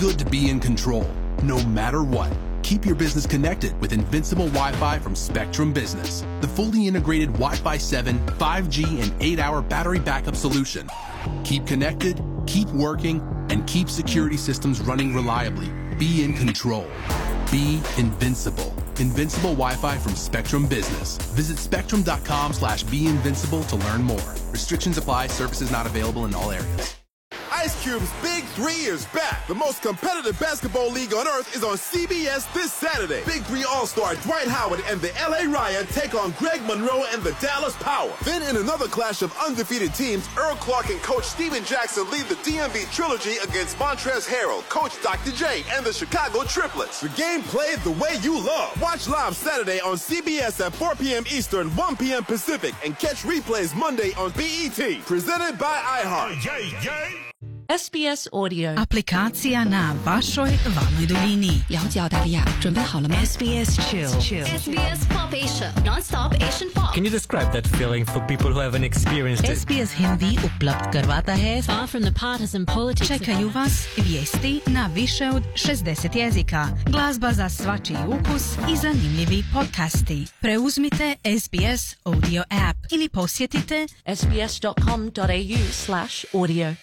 Good to be in control, no matter what. Keep your business connected with Invincible Wi-Fi from Spectrum Business, the fully integrated Wi-Fi 7, 5G, and 8-hour battery backup solution. Keep connected, keep working, and keep security systems running reliably. Be in control. Be invincible. Invincible Wi-Fi from Spectrum Business. Visit spectrum.com/beinvincible to learn more. Restrictions apply. Services not available in all areas. Ice Cube's Big 3 is back. The most competitive basketball league on earth is on CBS this Saturday. Big 3 All-Star Dwight Howard and the LA Riot take on Greg Monroe and the Dallas Power. Then in another clash of undefeated teams, Earl Clark and Coach Steven Jackson lead the DMV Trilogy against Montrezl Harrell, Coach Dr. J, and the Chicago Triplets. The game played the way you love. Watch live Saturday on CBS at 4 p.m. Eastern, 1 p.m. Pacific, and catch replays Monday on BET. Presented by iHeart. SBS Audio. Aplikacija na vašoj valnoj duljini. 了解澳大利亚，准备好了吗 SBS Chill. SBS Pop Asia, non-stop Asian pop. Can you describe that feeling for people who haven't experienced it? SBS Hindi उपलब्ध करवाता है. Far from the partisan politics. Čekaju vas vijesti na više od 60 jezika, glazba za svačiji ukus i zanimljivi podcasti. Preuzmite SBS Audio app ili posjetite sbs.com.au/audio.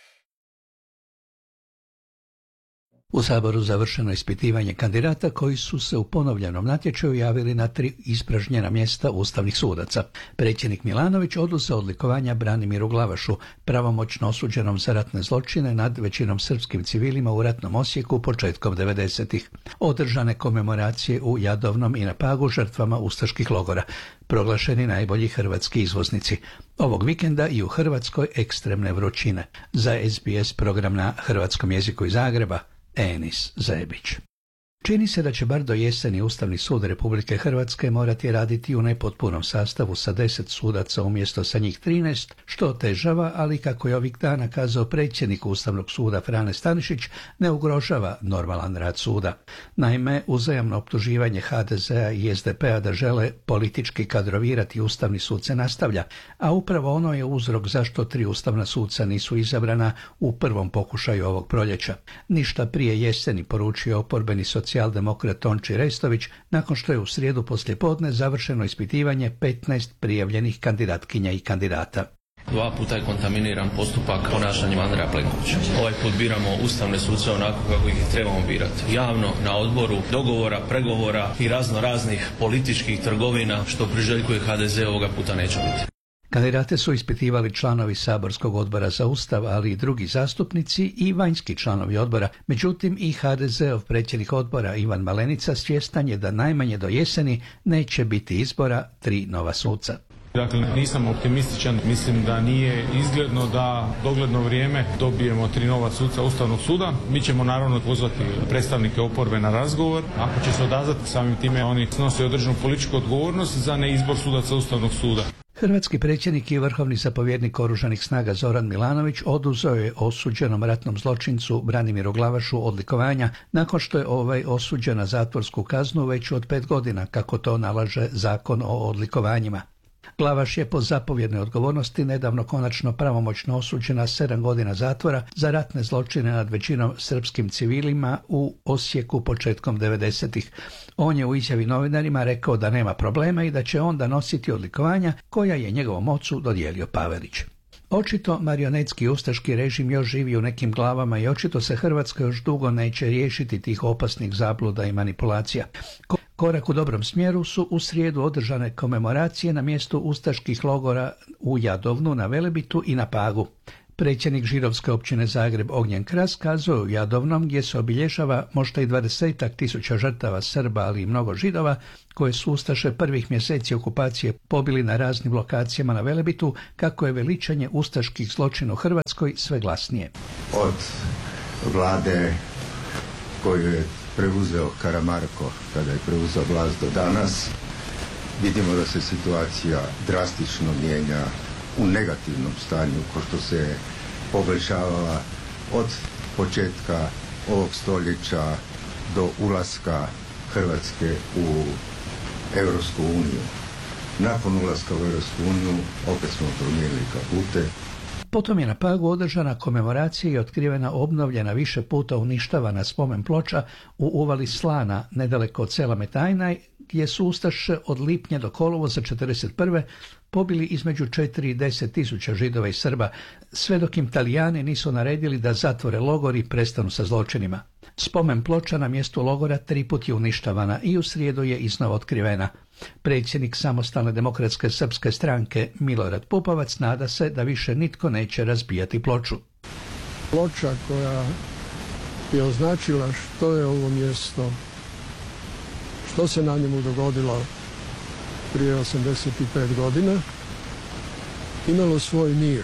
U Saboru završeno ispitivanje kandidata koji su se u ponovljenom natječaju javili na 3 ispražnjena mjesta ustavnih sudaca. Predsjednik Milanović oduzeo odlikovanja Branimiru Glavašu, pravomoćno osuđenom za ratne zločine nad većinom srpskim civilima u ratnom Osijeku početkom 90-ih. Održane komemoracije u Jadovnom i na Pagu žrtvama ustaških logora. Proglašeni najbolji hrvatski izvoznici. Ovog vikenda i u Hrvatskoj ekstremne vrućine. Za SBS program na hrvatskom jeziku iz Zagreba, Enis Zebić. Čini se da će bar do jeseni Ustavni sud Republike Hrvatske morati raditi u nepotpunom sastavu sa 10 sudaca umjesto sa njih 13, što otežava, ali kako je ovih dana kazao predsjednik Ustavnog suda Frane Stanišić, ne ugrožava normalan rad suda. Naime, uzajamno optuživanje HDZ-a i SDP-a da žele politički kadrovirati Ustavni sud se nastavlja, a upravo ono je uzrok zašto 3 ustavna suca nisu izabrana u prvom pokušaju ovog proljeća. Ništa prije jeseni, poručio oporbeni socijaldemokrat Tonči Restović, nakon što je u srijedu poslijepodne završeno ispitivanje 15 prijavljenih kandidatkinja i kandidata. 2 puta je kontaminiran postupak ponašanjem Andreja Plenkovića. Ovaj put biramo ustavne suce onako kako ih trebamo birati. Javno, na odboru, dogovora, pregovora i raznih političkih trgovina što priželjkuje HDZ ovoga puta neće biti. Kandidate su ispitivali članovi Saborskog odbora za Ustav, ali i drugi zastupnici i vanjski članovi odbora. Međutim, i HDZ-ov predsjednik odbora Ivan Malenica svjestan je da najmanje do jeseni neće biti izbora 3 nova suca. Dakle, nisam optimističan, mislim da nije izgledno da dogledno vrijeme dobijemo 3 nova suca Ustavnog suda. Mi ćemo naravno pozvati predstavnike oporbe na razgovor. Ako će se odazvati, samim time oni snose određenu političku odgovornost za neizbor sudaca Ustavnog suda. Hrvatski predsjednik i vrhovni zapovjednik Oružanih snaga Zoran Milanović oduzeo je osuđenom ratnom zločincu Branimiru Glavašu odlikovanja nakon što je ovaj osuđen na zatvorsku kaznu veću od 5 godina, kako to nalaže Zakon o odlikovanjima. Glavaš je po zapovjednoj odgovornosti nedavno konačno pravomoćno osuđen na 7 godina zatvora za ratne zločine nad većinom srpskim civilima u Osijeku početkom 90-ih. On je u izjavi novinarima rekao da nema problema i da će onda nositi odlikovanja koja je njegovom ocu dodijelio Pavelić. Očito marionetski ustaški režim još živi u nekim glavama i očito se Hrvatska još dugo neće riješiti tih opasnih zabluda i manipulacija. Korak u dobrom smjeru su u srijedu održane komemoracije na mjestu ustaških logora u Jadovnu, na Velebitu i na Pagu. Predsjednik židovske općine Zagreb Ognjen Kras kazao je u Jadovnom, gdje se obilježava možda i 20 000 žrtava Srba, ali i mnogo Židova, koje su ustaše prvih mjeseci okupacije pobili na raznim lokacijama na Velebitu, kako je veličanje ustaških zločina u Hrvatskoj sve glasnije. Od vlade koju je preuzeo Karamarko kada je preuzeo vlast do danas, vidimo da se situacija drastično mijenja u negativnom stanju, ko što se poboljšavala od početka ovog stoljeća do ulaska Hrvatske u Europsku uniju. Nakon ulaska u Europsku uniju opet smo promijenili kapute. Potom je na Pagu održana komemoracija i otkrivena obnovljena više puta uništavana spomen ploča u uvali Slana, nedaleko od sela Metajnaj, gdje su ustaše od lipnja do kolovoza 1941. pobili između 4 i 10 tisuća Židova i Srba, sve dok im Talijani nisu naredili da zatvore logor i prestanu sa zločinima. Spomen ploča na mjestu logora 3 put je uništavana i u srijedu je iznova otkrivena. Predsjednik Samostalne demokratske srpske stranke Milorad Pupovac nada se da više nitko neće razbijati ploču. Ploča koja je označila što je ovo mjesto, što se na njemu dogodilo prije 85 godina, imalo svoj mir.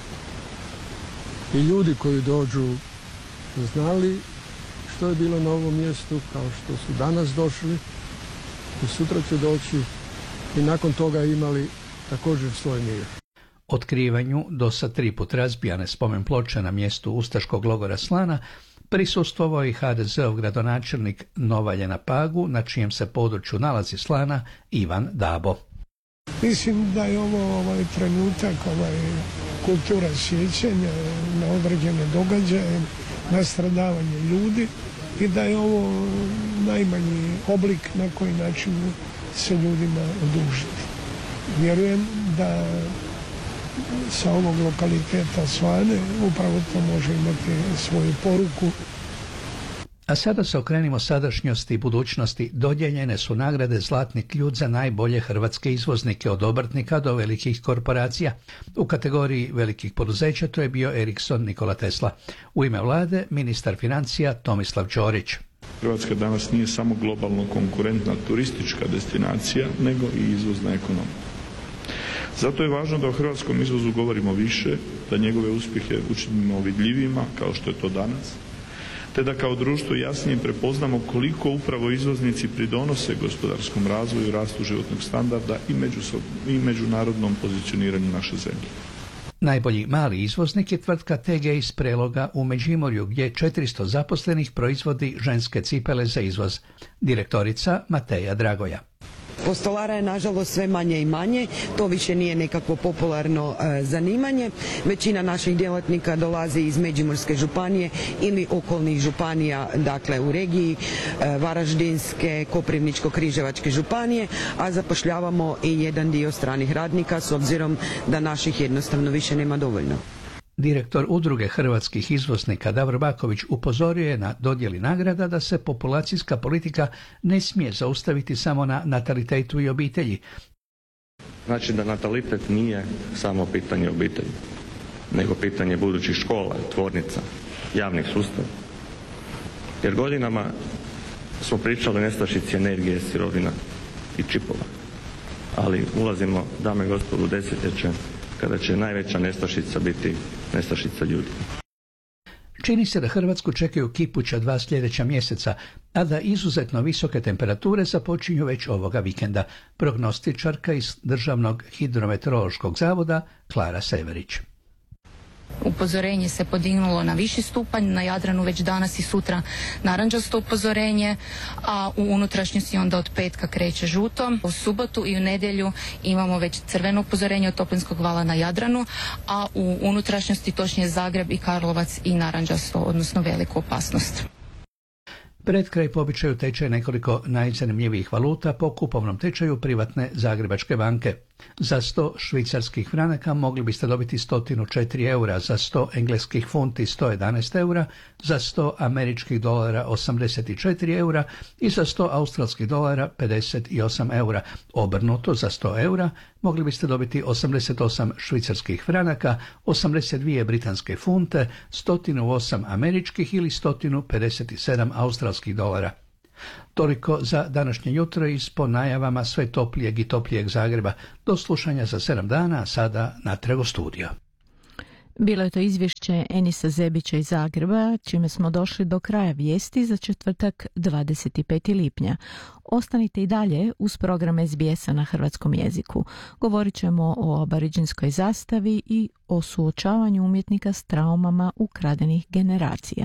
I ljudi koji dođu znali što je bilo na ovom mjestu, kao što su danas došli i sutra će doći i nakon toga imali također svoj mir. Otkrivanju do sad 3 put razbijane spomen ploče na mjestu ustaškog logora Slana prisustvovao i HDZ-ov gradonačelnik Novalje na Pagu, na čijem se području nalazi Slana, Ivan Dabo. Mislim da je ovo trenutak, kultura sjećanja na određene događaje, na stradavanje ljudi i da je ovo najmanji oblik na koji način se ljudima odužiti. Vjerujem da sa ovog lokaliteta Slane upravo to može imati svoju poruku. A sada se okrenimo sadašnjosti i budućnosti. Dodijeljene su nagrade Zlatni ključ za najbolje hrvatske izvoznike, od obrtnika do velikih korporacija. U kategoriji velikih poduzeća to je bio Ericsson Nikola Tesla. U ime vlade ministar financija Tomislav Ćorić. Hrvatska danas nije samo globalno konkurentna turistička destinacija, nego i izvozna ekonomija. Zato je važno da o hrvatskom izvozu govorimo više, da njegove uspjehe učinimo vidljivima, kao što je to danas, te da kao društvo jasnije prepoznamo koliko upravo izvoznici pridonose gospodarskom razvoju i rastu životnog standarda i međunarodnom pozicioniranju naše zemlje. Najbolji mali izvoznik je tvrtka TG iz Preloga u Međimurju, gdje 400 zaposlenih proizvodi ženske cipele za izvoz. Direktorica Mateja Dragoja. Postolara je nažalost sve manje i manje, to više nije nekakvo popularno zanimanje. Većina naših djelatnika dolazi iz Međimurske županije ili okolnih županija, dakle u regiji Varaždinske, Koprivničko-križevačke županije, a zapošljavamo i jedan dio stranih radnika s obzirom da naših jednostavno više nema dovoljno. Direktor Udruge hrvatskih izvoznika Davor Baković upozorio je na dodjeli nagrada da se populacijska politika ne smije zaustaviti samo na natalitetu i obitelji. Znači da natalitet nije samo pitanje obitelji, nego pitanje budućih škola, tvornica, javnih sustava. Jer godinama smo pričali o nestašici energije, sirovina i čipova. Ali ulazimo, dame i gospodo, u desetljeće kada će najveća nestašica biti nestašica ljudi. Čini se da Hrvatsku čekaju kipuća 2 sljedeća mjeseca, a da izuzetno visoke temperature započinju već ovoga vikenda. Prognostičarka iz Državnog hidrometeorološkog zavoda Klara Severić. Upozorenje se podignulo na viši stupanj, na Jadranu već danas i sutra narančasto upozorenje, a u unutrašnjosti onda od petka kreće žuto. U subotu i u nedjelju imamo već crveno upozorenje od toplinskog vala na Jadranu, a u unutrašnjosti točnije Zagreb i Karlovac i narančasto, odnosno veliku opasnost. Pred kraj po običaju tečaj nekoliko najzanimljivijih valuta po kupovnom tečaju privatne Zagrebačke banke. Za 100 švicarskih franaka mogli biste dobiti 104 eura, za 100 engleskih funti 111 eura, za 100 američkih dolara 84 eura i za 100 australskih dolara 58 eura. Obrnuto, za 100 eura mogli biste dobiti 88 švicarskih franaka, 82 britanske funte, 108 američkih ili 157 australskih dolara. Toliko za današnje jutro iz po najavama sve toplijeg i toplijeg Zagreba. Do slušanja za 7 dana, a sada natrag u studio. Bilo je to izvješće Enisa Zebića iz Zagreba, čime smo došli do kraja vijesti za četvrtak 25. lipnja. Ostanite i dalje uz program SBS-a na hrvatskom jeziku. Govorit ćemo o aboriđinskoj zastavi i o suočavanju umjetnika s traumama ukradenih generacija.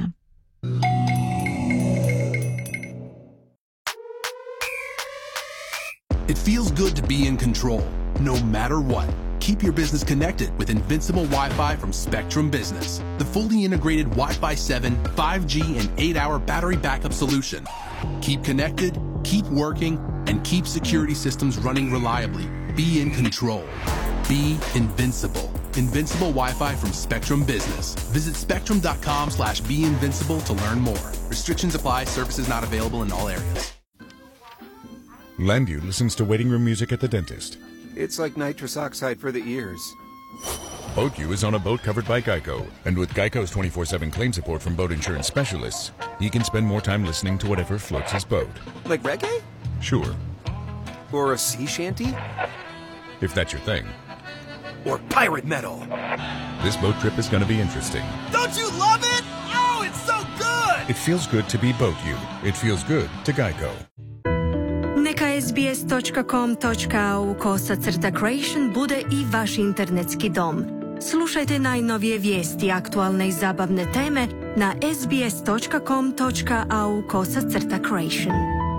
It feels good to be in control, no matter what. Keep your business connected with invincible Wi-Fi from Spectrum Business, the fully integrated Wi-Fi 7, 5G, and 8-hour battery backup solution. Keep connected, keep working, and keep security systems running reliably. Be in control. Be invincible. Invincible Wi-Fi from Spectrum Business. Visit spectrum.com/beinvincible to learn more. Restrictions apply. Services not available in all areas. Landview listens to waiting room music at the dentist. It's like nitrous oxide for the ears. BoatU is on a boat covered by Geico, and with Geico's 24/7 claim support from boat insurance specialists, he can spend more time listening to whatever floats his boat. Like reggae? Sure. Or a sea shanty? If that's your thing. Or pirate metal. This boat trip is going to be interesting. Don't you love it? Oh, it's so good! It feels good to be BoatU. It feels good to Geico. Neka sbs.com.au/creation bude i vaš internetski dom. Slušajte najnovije vijesti, aktualne i zabavne teme na sbs.com.au/creation.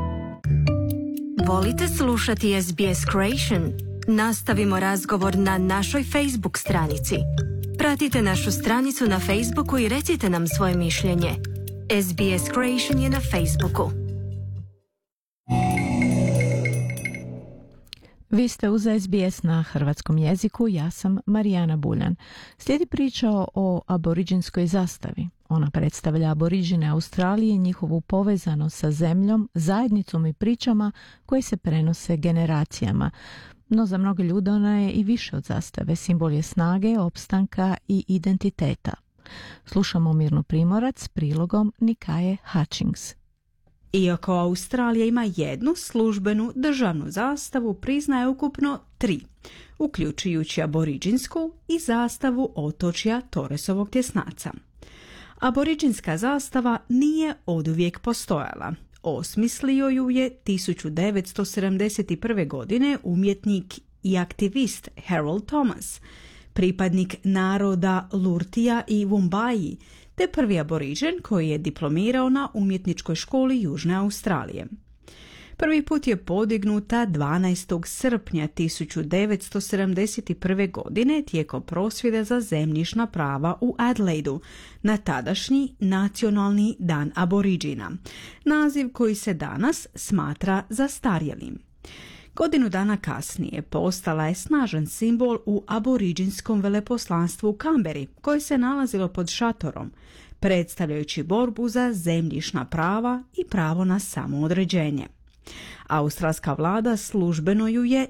Volite slušati SBS Creation? Nastavimo razgovor na našoj Facebook stranici. Pratite našu stranicu na Facebooku i recite nam svoje mišljenje. SBS Creation je na Facebooku. Vi ste uz SBS na hrvatskom jeziku, ja sam Marijana Buljan. Slijedi priča o aboriđinskoj zastavi. Ona predstavlja aboriđine Australije i njihovu povezanost sa zemljom, zajednicom i pričama koje se prenose generacijama. No za mnoge ljude ona je i više od zastave, simbol je snage, opstanka i identiteta. Slušamo Mirnu Primorac s prilogom Nikaje Hutchings. Iako Australija ima jednu službenu državnu zastavu, priznaje ukupno 3, uključujući aboriđinsku i zastavu otočja Torresovog tjesnaca. Aboriđinska zastava nije oduvijek postojala. Osmislio ju je 1971. godine umjetnik i aktivist Harold Thomas, pripadnik naroda Lurtija i Wumbaji, te prvi aboriđen koji je diplomirao na umjetničkoj školi Južne Australije. Prvi put je podignuta 12. srpnja 1971. godine tijekom prosvjeda za zemljišna prava u Adelaidu na tadašnji Nacionalni dan aboriđina, naziv koji se danas smatra zastarjelim. Godinu dana kasnije postala je snažan simbol u aboriđinskom veleposlanstvu u Kamberi, koje se nalazilo pod šatorom, predstavljajući borbu za zemljišna prava i pravo na samoodređenje. Australska vlada službeno ju je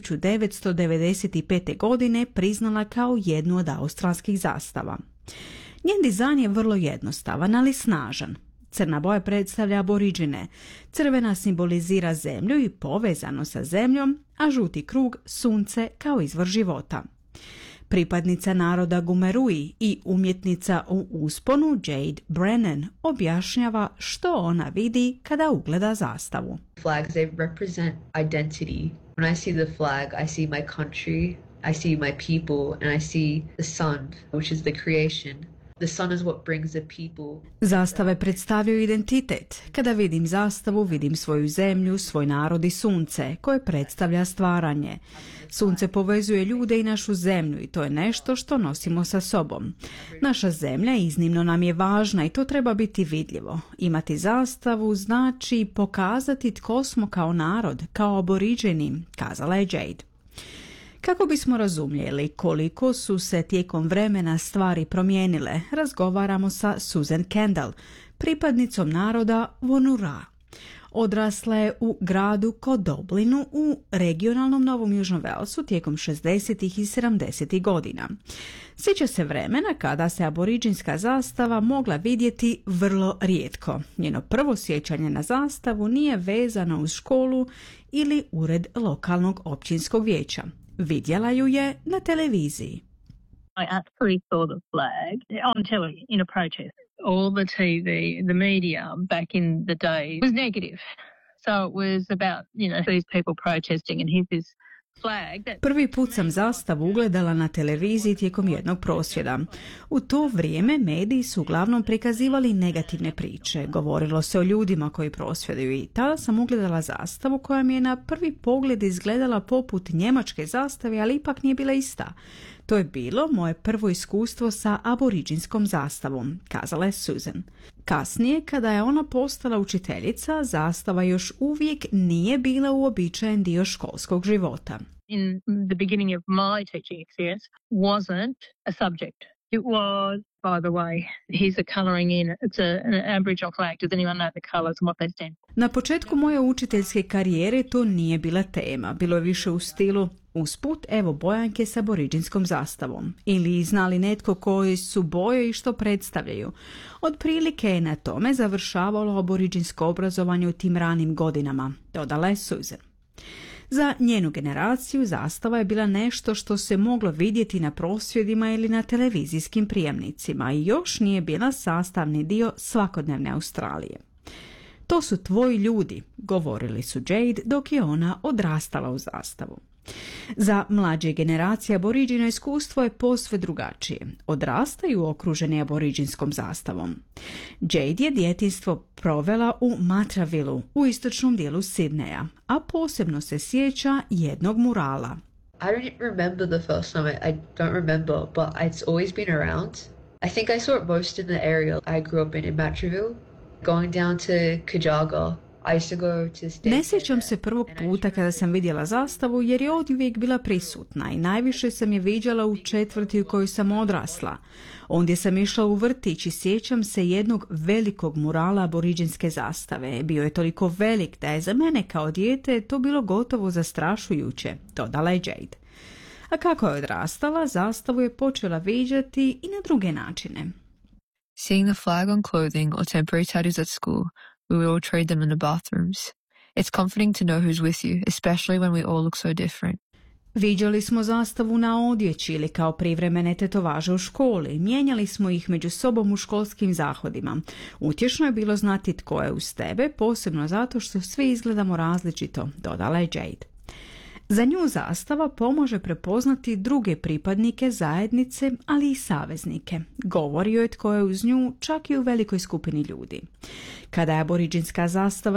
1995. godine priznala kao jednu od australskih zastava. Njen dizajn je vrlo jednostavan, ali snažan. Crna boja predstavlja aboriđine, crvena simbolizira zemlju i povezano sa zemljom, a žuti krug sunce kao izvor života. Pripadnica naroda Gumerui i umjetnica u usponu Jade Brennan objašnjava što ona vidi kada ugleda zastavu. Flags, they represent identity. When I see the flag, I see my country, I see my people, and I see the sun, which is the creation. The sun is what brings the people. Zastave predstavljaju identitet. Kada vidim zastavu, vidim svoju zemlju, svoj narod i sunce, koje predstavlja stvaranje. Sunce povezuje ljude i našu zemlju i to je nešto što nosimo sa sobom. Naša zemlja iznimno nam je važna i to treba biti vidljivo. Imati zastavu znači pokazati tko smo kao narod, kao aboriđeni, kazala je Jade. Kako bismo razumjeli koliko su se tijekom vremena stvari promijenile, razgovaramo sa Susan Kendall, pripadnicom naroda Wonurua. Odrasla je u gradu Kodoblinu u regionalnom Novom Južnom Velsu tijekom 60. i 70. godina. Sjeća se vremena kada se aboriđinska zastava mogla vidjeti vrlo rijetko. Njeno prvo sjećanje na zastavu nije vezano uz školu ili ured lokalnog općinskog vijeća. Vidjela ju je na televiziji. I actually saw the flag on telly in a protest. All the TV, the media back in the day was negative. So it was about, these people protesting and here's this Prvi put sam zastavu ugledala na televiziji tijekom jednog prosvjeda. U to vrijeme mediji su uglavnom prikazivali negativne priče. Govorilo se o ljudima koji prosvjeduju i tada sam ugledala zastavu koja mi je na prvi pogled izgledala poput njemačke zastave, ali ipak nije bila ista. To je bilo moje prvo iskustvo sa aboriđinskom zastavom, kazala je Susan. Kasnije, kada je ona postala učiteljica, zastava još uvijek nije bila uobičajen dio školskog života. In the beginning of my teaching experience wasn't a subject. It was, by the way, here's a colouring in. It's an Aboriginal flag. Does anyone know the colours and what they stand for? Na početku moje učiteljske karijere to nije bila tema. Bilo je više u stilu usput, evo bojanke s aboriđinskom zastavom. Ili znali netko koji su boje i što predstavljaju. Otprilike je na tome završavalo aboriđinsko obrazovanje u tim ranim godinama, dodala je Susan. Za njenu generaciju zastava je bila nešto što se moglo vidjeti na prosvjedima ili na televizijskim prijemnicima i još nije bila sastavni dio svakodnevne Australije. To su tvoji ljudi, govorili su Jade dok je ona odrastala u zastavu. Za mlađe generacije aboriđino iskustvo je posve drugačije. Odrastaju okruženi aboriđinskom zastavom. Jade je djetinjstvo provela u Matravilu, u istočnom dijelu Sidneja, a posebno se sjeća jednog murala. I don't remember the first time. I don't remember, but it's always been around. I think I saw it most in the area I grew up in Matraville. Going down to Kajaga, I used to go to Ne sjećam se prvog puta kada sam vidjela zastavu jer je oduvijek bila prisutna i najviše sam je viđala u četvrti u kojoj sam odrasla. Ondje sam išla u vrtić i sjećam se jednog velikog murala aboriđinske zastave. Bio je toliko velik da je za mene kao dijete to bilo gotovo zastrašujuće, dodala je Jade. A kako je odrastala, zastavu je počela viđati i na druge načine. Seeing the flag on clothing or temporary tattoos at school, we would all trade them in the bathrooms. It's comforting to know who's with you, especially when we all look so different. Viđali smo zastavu na odjeći ili kao privremene tetovaže u školi. Mijenjali smo ih među sobom u školskim zahodima. Utješno je bilo znati tko je uz tebe, posebno zato što svi izgledamo različito, dodala je Jade. Za nju zastava pomože prepoznati druge pripadnike zajednice, ali i saveznike. Govorio je tko je uz nju, čak i u velikoj skupini ljudi. Kada je aboriđinska zastava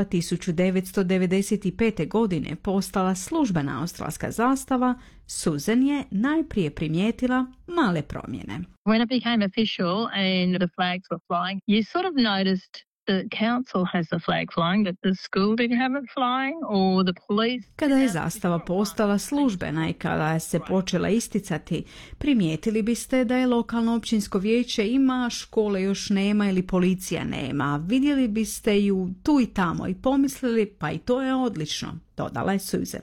1995. godine postala službena australska zastava, Susan je najprije primijetila male promjene. When it became official and the flags were flying, you sort of noticed the council has the flag flying, that the school didn't have it flying, or the police. Kada je zastava postala službena i kada je se počela isticati, primijetili biste da je lokalno općinsko vijeće ima, škole još nema ili policija nema. Vidjeli biste ju tu i tamo i pomislili pa i to je odlično, dodala je Susan.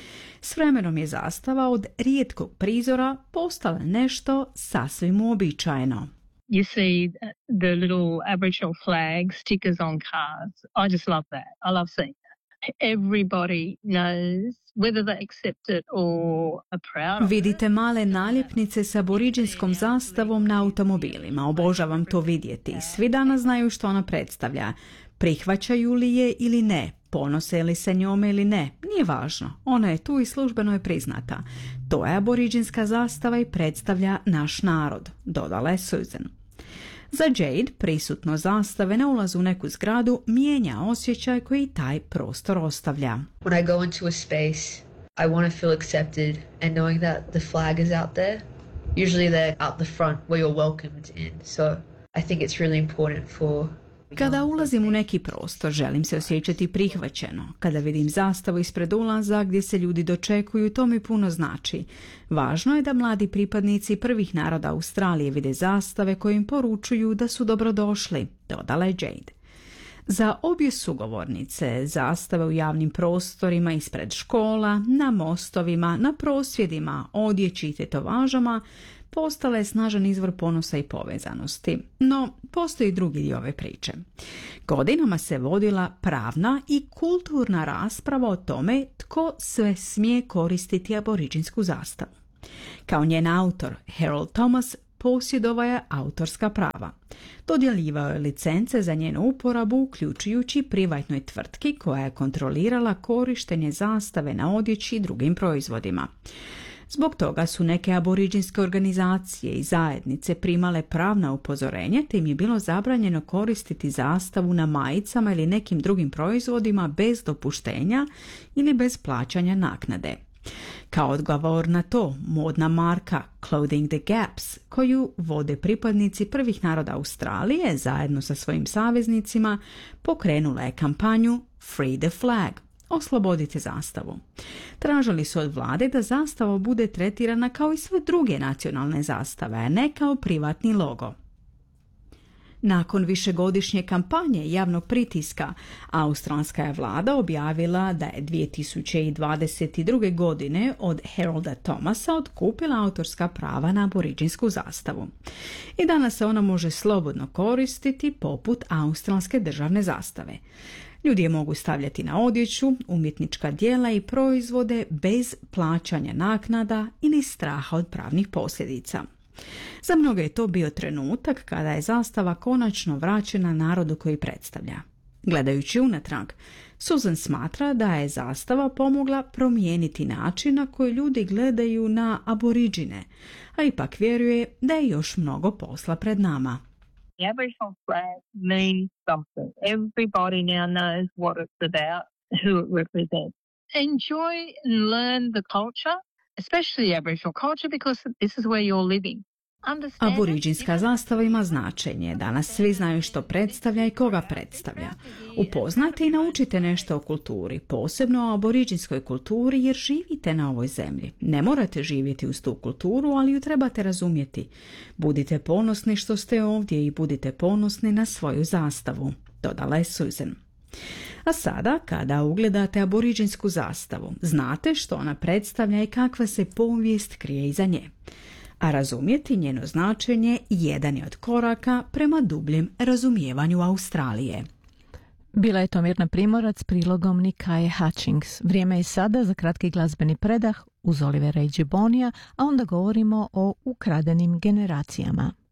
S vremenom je zastava od rijetkog prizora postala nešto sasvim uobičajeno. You see the little Aboriginal flag stickers on cars. I just love that. I love seeing that. Everybody knows whether they accept it or are proud of it. Vidite male naljepnice s aboriđinskom zastavom na automobilima. Obožavam to vidjeti. Svi danas znaju što ona predstavlja. Prihvaćaju li je ili ne, ponose li se njome ili ne, nije važno. Ona je tu i službeno je priznata. To je aboriđinska zastava i predstavlja naš narod, dodala je Susan. Za Jade prisutno zastave na ulazu u neku zgradu mijenja osjećaj koji taj prostor ostavlja. When I go into a space, I want to feel accepted and knowing that the flag is out there. Usually they're out the front where you're welcomed in. So I think it's really important for Kada ulazim u neki prostor, želim se osjećati prihvaćeno. Kada vidim zastavu ispred ulaza gdje se ljudi dočekuju, to mi puno znači. Važno je da mladi pripadnici prvih naroda Australije vide zastave koje im poručuju da su dobrodošli, dodala je Jade. Za obje sugovornice zastave u javnim prostorima ispred škola, na mostovima, na prosvjedima, odjeći i tetovažama postala je snažan izvor ponosa i povezanosti. No, postoji drugi dio ove priče. Godinama se vodila pravna i kulturna rasprava o tome tko sve smije koristiti aboriđinsku zastavu. Kao njen autor, Harold Thomas, posjedovao je autorska prava. Dodjeljivao je licence za njenu uporabu, uključujući privatnoj tvrtki koja je kontrolirala korištenje zastave na odjeći i drugim proizvodima. Zbog toga su neke aboriđinske organizacije i zajednice primale pravna upozorenja, te im je bilo zabranjeno koristiti zastavu na majicama ili nekim drugim proizvodima bez dopuštenja ili bez plaćanja naknade. Kao odgovor na to, modna marka Clothing the Gaps, koju vode pripadnici prvih naroda Australije zajedno sa svojim saveznicima, pokrenula je kampanju Free the Flag, oslobodite zastavu. Tražili su od vlade da zastava bude tretirana kao i sve druge nacionalne zastave, a ne kao privatni logo. Nakon višegodišnje kampanje i javnog pritiska, australska je vlada objavila da je 2022. godine od Harolda Thomasa otkupila autorska prava na aboriđinsku zastavu. I danas se ona može slobodno koristiti poput australske državne zastave. Ljudi je mogu stavljati na odjeću, umjetnička djela i proizvode bez plaćanja naknada ili straha od pravnih posljedica. Za mnoge je to bio trenutak kada je zastava konačno vraćena narodu koji predstavlja. Gledajući unatrag, Susan smatra da je zastava pomogla promijeniti način na koji ljudi gledaju na aboriđine, a ipak vjeruje da je još mnogo posla pred nama. The Aboriginal flag means something. Everybody now knows what it's about, who it represents. Enjoy and learn the culture, especially the Aboriginal culture, because this is where you're living. Aboriđinska zastava ima značenje. Danas svi znaju što predstavlja i koga predstavlja. Upoznajte i naučite nešto o kulturi, posebno o aboriđinskoj kulturi, jer živite na ovoj zemlji. Ne morate živjeti uz tu kulturu, ali ju trebate razumjeti. Budite ponosni što ste ovdje i budite ponosni na svoju zastavu, dodala je Susan. A sada, kada ugledate aboriđinsku zastavu, znate što ona predstavlja i kakva se povijest krije iza nje. A razumjeti njeno značenje jedan je od koraka prema dubljem razumijevanju Australije. Bila je to Mirna Primorac s prilogom Nikaje Hutchings. Vrijeme je sada za kratki glazbeni predah uz Olivera i Gibbonija, a onda govorimo o ukradenim generacijama.